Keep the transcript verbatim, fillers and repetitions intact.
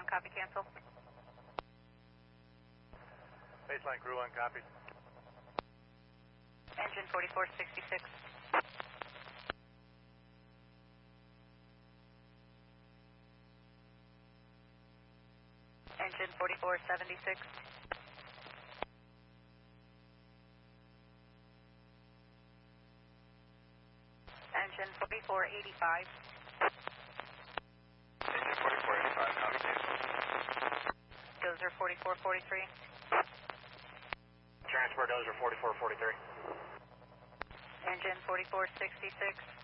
copy, cancel. Baseline crew one, copy. Engine forty-four sixty-six. Engine forty-four seventy-six. Engine forty-four eighty-five. Engine forty-four eighty-five, copy, cancel. Dozer forty-four forty-three. Transport Dozer forty-four forty-three. Engine forty-four sixty-six.